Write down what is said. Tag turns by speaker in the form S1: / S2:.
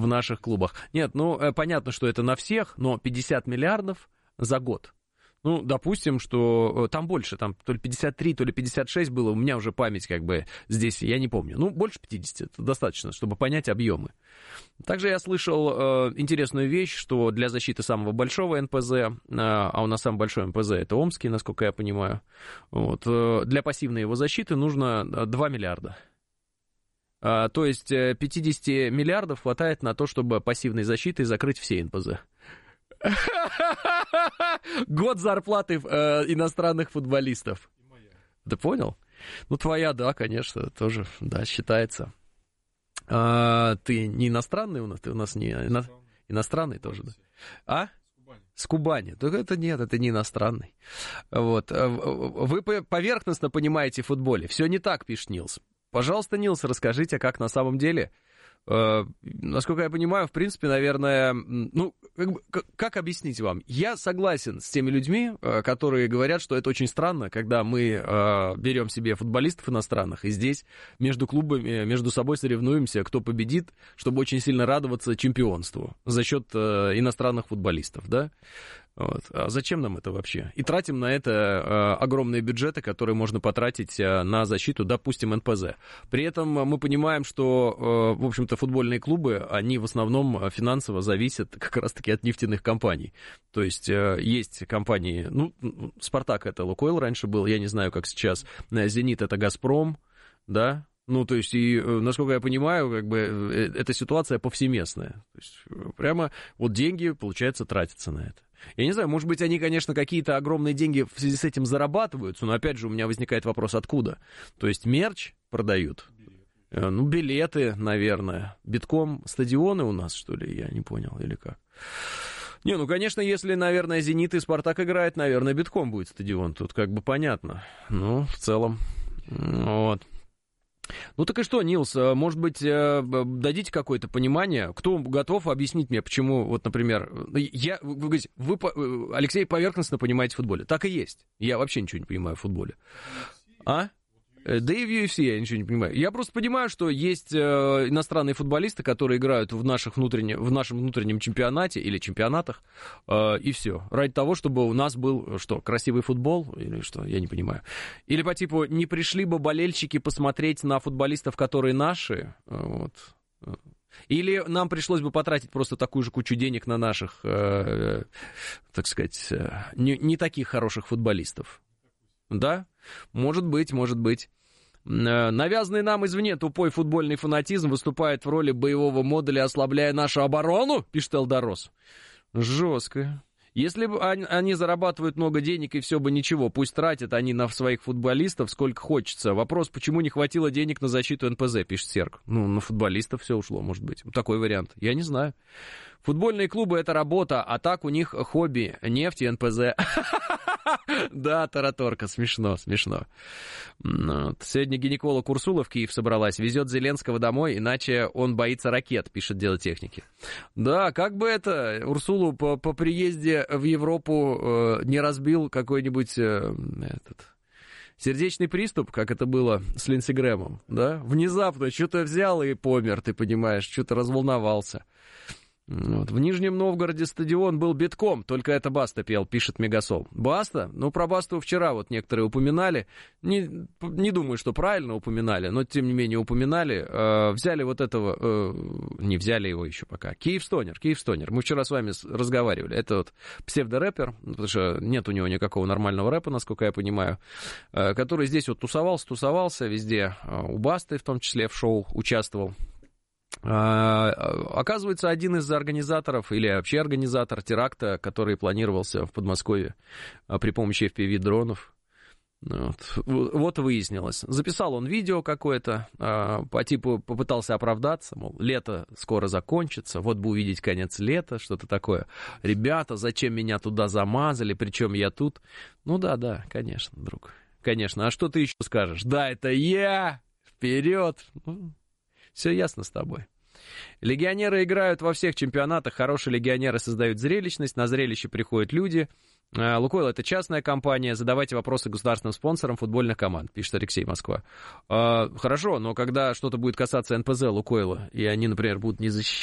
S1: в наших клубах. Нет, понятно, что это на всех, но 50 миллиардов за год. Ну, допустим, что там больше, там то ли 53, то ли 56 было, у меня уже память как бы здесь, я не помню. Ну, больше 50, это достаточно, чтобы понять объемы. Также я слышал интересную вещь, что для защиты самого большого НПЗ, а у нас самый большой НПЗ это Омский, насколько я понимаю, вот, для пассивной его защиты нужно 2 миллиарда. То есть 50 миллиардов хватает на то, чтобы пассивной защитой закрыть все НПЗ. Год зарплаты иностранных футболистов. Ты понял? Ну, твоя, да, конечно, тоже, да, считается. Ты не иностранный у нас? Ты у нас не иностранный тоже, да? А? С Кубани. Так это нет, это не иностранный. Вот. Вы поверхностно понимаете в футболе. Все не так, пишет Нилс. Пожалуйста, Нилс, расскажите, как на самом деле... Насколько я понимаю, в принципе, наверное, ну, как объяснить вам? Я согласен с теми людьми, которые говорят, что это очень странно, когда мы берем себе футболистов иностранных, и здесь между клубами, между собой соревнуемся, кто победит, чтобы очень сильно радоваться чемпионству за счет иностранных футболистов, да? Вот. А зачем нам это вообще? И тратим на это огромные бюджеты, которые можно потратить на защиту, допустим, НПЗ. При этом мы понимаем, что, в общем-то, футбольные клубы, они в основном финансово зависят как раз-таки от нефтяных компаний. То есть есть компании, ну, Спартак это Лукойл раньше был, я не знаю, как сейчас, Зенит это Газпром, да? Ну, то есть, и, насколько я понимаю, как бы, эта ситуация повсеместная. То есть, прямо вот деньги, получается, тратятся на это. Я не знаю, может быть, они, конечно, какие-то огромные деньги в связи с этим зарабатываются, но, опять же, у меня возникает вопрос, откуда? То есть, мерч продают? Ну, билеты, наверное. Битком стадионы у нас, что ли? Я не понял, или как? Не, ну, конечно, если, наверное, «Зенит» и «Спартак» играет, наверное, битком будет стадион. Тут как бы понятно. Ну, в целом, вот. Ну так и что, Нилс, может быть, дадите какое-то понимание, кто готов объяснить мне, почему, вот, например, вы говорите, Алексей, поверхностно понимаете в футболе. Так и есть. Я вообще ничего не понимаю в футболе. А? Да и в UFC я ничего не понимаю. Я просто понимаю, что есть иностранные футболисты, которые играют в нашем внутреннем чемпионате или чемпионатах, и все. Ради того, чтобы у нас был, что, красивый футбол или что, я не понимаю. Или по типу, не пришли бы болельщики посмотреть на футболистов, которые наши, вот. Или нам пришлось бы потратить просто такую же кучу денег на наших, так сказать, не таких хороших футболистов. Да? Может быть. Навязанный нам извне тупой футбольный фанатизм выступает в роли боевого модуля, ослабляя нашу оборону, пишет Элдорос. Жестко. Если бы они зарабатывают много денег и все бы ничего, пусть тратят они на своих футболистов сколько хочется. Вопрос, почему не хватило денег на защиту НПЗ, пишет Серг. Ну, на футболистов все ушло, может быть. Такой вариант. Я не знаю. Футбольные клубы — это работа, а так у них хобби, нефть и НПЗ. Да, тараторка, смешно. Сегодня гинеколог Урсула в Киев собралась, везет Зеленского домой, иначе он боится ракет, пишет Дело техники. Да, как бы это Урсулу по приезде в Европу не разбил какой-нибудь сердечный приступ, как это было с Линдси Грэмом, да? Внезапно что-то взял и помер, ты понимаешь, что-то разволновался. Вот. В Нижнем Новгороде стадион был битком, только это Баста пел, пишет Мегасол. Баста? Ну, про Басту вчера вот некоторые упоминали. Не думаю, что правильно упоминали, но тем не менее упоминали. Взяли вот этого, не взяли его еще пока. Киевстонер. Мы вчера с вами разговаривали. Это вот псевдорэпер, потому что нет у него никакого нормального рэпа, насколько я понимаю, который здесь вот тусовался везде, у Басты в том числе в шоу участвовал. Оказывается, один из организаторов или вообще организатор теракта, который планировался в Подмосковье при помощи FPV-дронов, вот выяснилось. Записал он видео какое-то, по типу попытался оправдаться, мол, лето скоро закончится, вот бы увидеть конец лета, что-то такое. Ребята, зачем меня туда замазали, причем я тут? Ну да, конечно, друг, конечно. А что ты еще скажешь? Да, это я, вперед! Все ясно с тобой. Легионеры играют во всех чемпионатах, хорошие легионеры создают зрелищность, на зрелище приходят люди. Лукойл — это частная компания, задавайте вопросы государственным спонсорам футбольных команд, пишет Алексей, Москва. Хорошо, но когда что-то будет касаться НПЗ Лукойла, и они, например, будут не защищать,